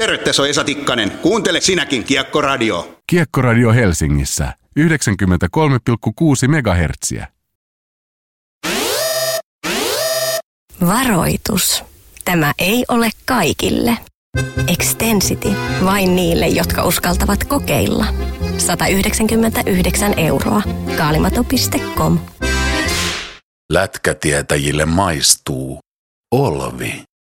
Terve, tässä on Esa Tikkanen. Kuuntele sinäkin Kiekkoradio. Kiekkoradio Helsingissä 93,6 megahertsiä. Varoitus. Tämä ei ole kaikille. Extensity vain niille, jotka uskaltavat kokeilla. 199 €. Kaalimato.com. Lätkätietäjille maistuu Olvi.